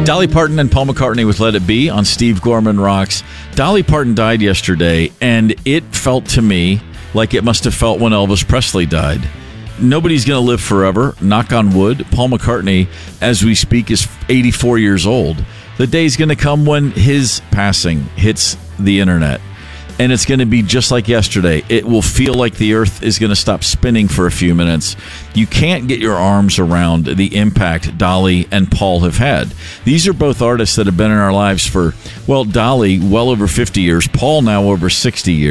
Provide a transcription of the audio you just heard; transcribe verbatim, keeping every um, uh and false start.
Dolly Parton and Paul McCartney with Let It Be on Steve Gorman Rocks. Dolly Parton died yesterday, and it felt to me like it must have felt when Elvis Presley died. Nobody's going to live forever, knock on wood. Paul McCartney, as we speak, is eighty-four years old. The day's going to come when his passing hits the internet. And it's going to be just like yesterday. It will feel like the earth is going to stop spinning for a few minutes. You can't get your arms around the impact Dolly and Paul have had. These are both artists that have been in our lives for, well, Dolly well over fifty years, Paul now over sixty years.